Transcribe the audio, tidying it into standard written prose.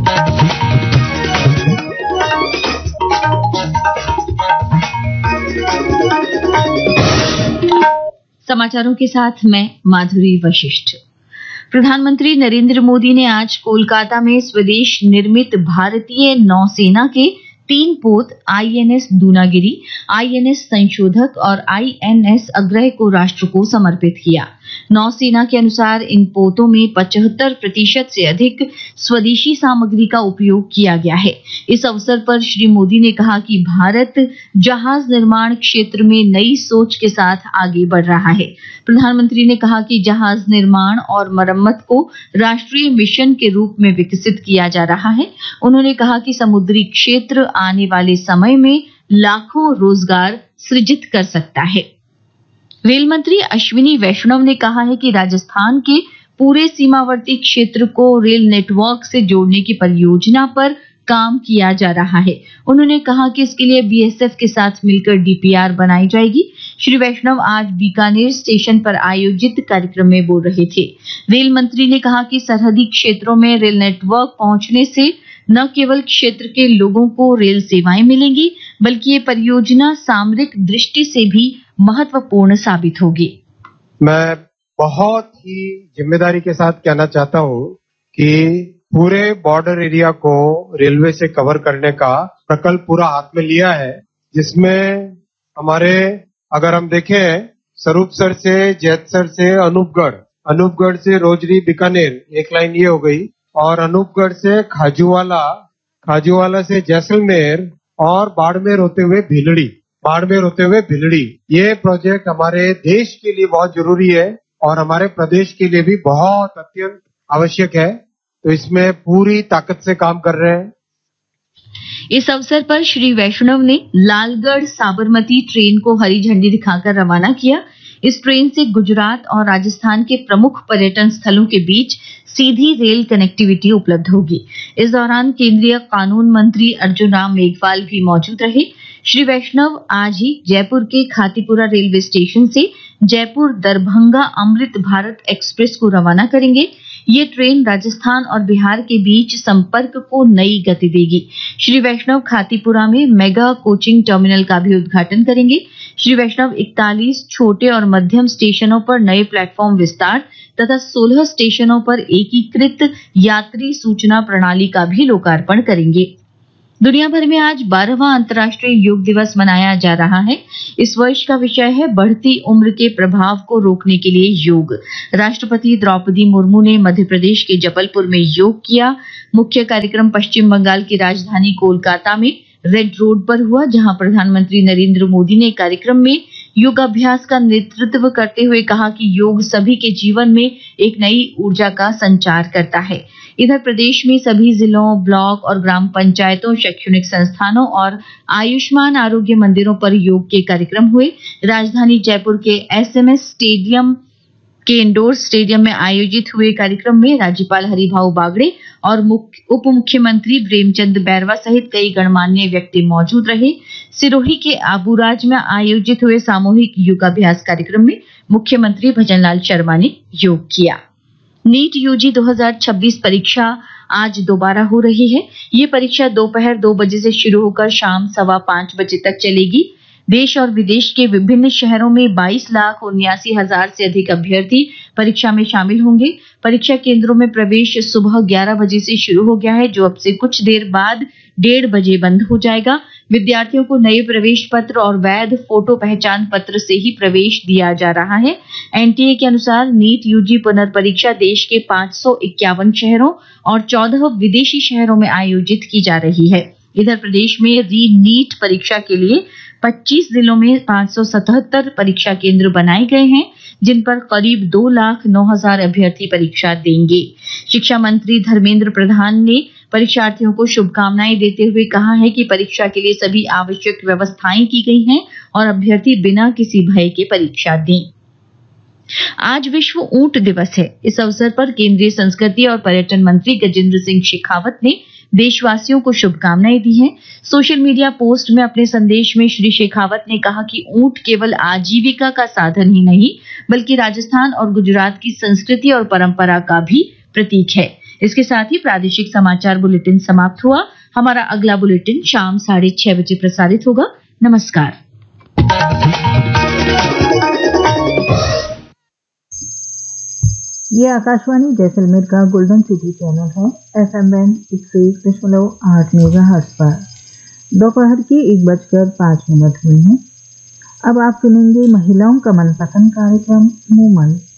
समाचारों के साथ मैं माधुरी वशिष्ठ। प्रधानमंत्री नरेंद्र मोदी ने आज कोलकाता में स्वदेश निर्मित भारतीय नौसेना के 3 पोत आईएनएस दूनागिरी, आईएनएस संशोधक और आईएनएस अग्रय को राष्ट्र को समर्पित किया। नौसेना के अनुसार इन पोतों में 75% से अधिक स्वदेशी सामग्री का उपयोग किया गया है। इस अवसर पर श्री मोदी ने कहा कि भारत जहाज निर्माण क्षेत्र में नई सोच के साथ आगे बढ़ रहा है। प्रधानमंत्री ने कहा कि जहाज निर्माण और मरम्मत को राष्ट्रीय मिशन के रूप में विकसित किया जा रहा है। उन्होंने कहा कि समुद्री क्षेत्र आने वाले समय में लाखों रोजगार सृजित कर सकता है। रेल मंत्री अश्विनी वैष्णव ने कहा है कि राजस्थान के पूरे सीमावर्ती क्षेत्र को रेल नेटवर्क से जोड़ने की परियोजना पर काम किया जा रहा है। उन्होंने कहा कि इसके लिए बीएसएफ के साथ मिलकर डीपीआर बनाई जाएगी। श्री वैष्णव आज बीकानेर स्टेशन पर आयोजित कार्यक्रम में बोल रहे थे। रेल मंत्री ने कहा कि सरहदी क्षेत्रों में रेल नेटवर्क पहुंचने से न केवल क्षेत्र के लोगों को रेल सेवाएं मिलेंगी, बल्कि ये परियोजना सामरिक दृष्टि से भी महत्वपूर्ण साबित होगी। मैं बहुत ही जिम्मेदारी के साथ कहना चाहता हूँ कि पूरे बॉर्डर एरिया को रेलवे से कवर करने का प्रकल्प पूरा हाथ में लिया है, जिसमें हमारे अगर हम देखें स्वरूपसर से जैतसर से अनूपगढ़ से रोजरी बीकानेर एक लाइन ये हो गई, और अनूपगढ़ से खाजूवाला से जैसलमेर और बाड़मेर होते हुए भिलड़ी। ये प्रोजेक्ट हमारे देश के लिए बहुत जरूरी है और हमारे प्रदेश के लिए भी बहुत अत्यंत आवश्यक है। तो इसमें पूरी ताकत से काम कर रहे हैं। इस अवसर पर श्री वैष्णव ने लालगढ़ साबरमती ट्रेन को हरी झंडी दिखाकर रवाना किया। इस ट्रेन से गुजरात और राजस्थान के प्रमुख पर्यटन स्थलों के बीच सीधी रेल कनेक्टिविटी उपलब्ध होगी। इस दौरान केंद्रीय कानून मंत्री अर्जुन राम मेघवाल भी मौजूद रहे। श्री वैष्णव आज ही जयपुर के खातीपुरा रेलवे स्टेशन से जयपुर दरभंगा अमृत भारत एक्सप्रेस को रवाना करेंगे। ये ट्रेन राजस्थान और बिहार के बीच संपर्क को नई गति देगी। श्री वैष्णव खातीपुरा में मेगा कोचिंग टर्मिनल का भी उद्घाटन करेंगे। श्री वैष्णव 41 छोटे और मध्यम स्टेशनों पर नए प्लेटफॉर्म विस्तार तथा 16 स्टेशनों पर एकीकृत यात्री सूचना प्रणाली का भी लोकार्पण करेंगे। दुनिया भर में आज 12वां अंतर्राष्ट्रीय योग दिवस मनाया जा रहा है। इस वर्ष का विषय है बढ़ती उम्र के प्रभाव को रोकने के लिए योग। राष्ट्रपति द्रौपदी मुर्मू ने मध्य प्रदेश के जबलपुर में योग किया। मुख्य कार्यक्रम पश्चिम बंगाल की राजधानी कोलकाता में रेड रोड पर हुआ, जहां प्रधानमंत्री नरेंद्र मोदी ने कार्यक्रम में योगाभ्यास का नेतृत्व करते हुए कहा कि योग सभी के जीवन में एक नई ऊर्जा का संचार करता है। इधर प्रदेश में सभी जिलों, ब्लॉक और ग्राम पंचायतों, शैक्षणिक संस्थानों और आयुष्मान आरोग्य मंदिरों पर योग के कार्यक्रम हुए। राजधानी जयपुर के एसएमएस स्टेडियम के इंडोर स्टेडियम में आयोजित हुए कार्यक्रम में राज्यपाल हरिभाऊ बागड़े और उप मुख्यमंत्री प्रेमचंद बैरवा सहित कई गणमान्य व्यक्ति मौजूद रहे। सिरोही के आबूराज में आयोजित हुए सामूहिक योगाभ्यास कार्यक्रम में मुख्यमंत्री भजनलाल शर्मा ने योग किया। नीट यूजी 2026 परीक्षा आज दोबारा हो रही है। ये परीक्षा दोपहर 2 बजे से शुरू होकर शाम 5:15 बजे तक चलेगी। देश और विदेश के विभिन्न शहरों में 22,79,000 से अधिक अभ्यर्थी परीक्षा में शामिल होंगे। परीक्षा केंद्रों में प्रवेश सुबह 11 बजे से शुरू हो गया है, जो अब से कुछ देर बाद 1:30 बजे बंद हो जाएगा। विद्यार्थियों को नए प्रवेश पत्र और वैध फोटो पहचान पत्र से ही प्रवेश दिया जा रहा है। एनटीए के अनुसार नीट यूजी पुनर्परीक्षा देश के 551 शहरों और 14 विदेशी शहरों में आयोजित की जा रही है। इधर प्रदेश में री नीट परीक्षा के लिए 25 जिलों में 577 परीक्षा केंद्र बनाए गए हैं, जिन पर करीब 2,09,000 अभ्यर्थी परीक्षा देंगे। शिक्षा मंत्री धर्मेंद्र प्रधान ने परीक्षार्थियों को शुभकामनाएं देते हुए कहा है कि परीक्षा के लिए सभी आवश्यक व्यवस्थाएं की गई हैं और अभ्यर्थी बिना किसी भय के परीक्षा दें। आज विश्व ऊंट दिवस है। इस अवसर पर केंद्रीय संस्कृति और पर्यटन मंत्री गजेंद्र सिंह शेखावत ने देशवासियों को शुभकामनाएं दी हैं। सोशल मीडिया पोस्ट में अपने संदेश में श्री शेखावत ने कहा कि ऊंट केवल आजीविका का साधन ही नहीं, बल्कि राजस्थान और गुजरात की संस्कृति और परंपरा का भी प्रतीक है। इसके साथ ही प्रादेशिक समाचार बुलेटिन समाप्त हुआ। हमारा अगला बुलेटिन शाम 6:30 बजे प्रसारित होगा। नमस्कार। ये आकाशवाणी जैसलमेर का गोल्डन सिटी चैनल है। FM बैंड 101.8 मेगाहर्ट्ज पर दोपहर के 1:05 हुए हैं। अब आप सुनेंगे महिलाओं का मनपसंद कार्यक्रम मूमल।